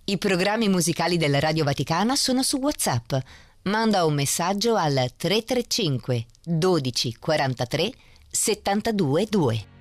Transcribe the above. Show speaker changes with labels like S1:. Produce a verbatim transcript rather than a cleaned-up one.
S1: I programmi musicali della Radio Vaticana sono su WhatsApp. Manda un messaggio al tre tre cinque dodici quarantatré settantadue due.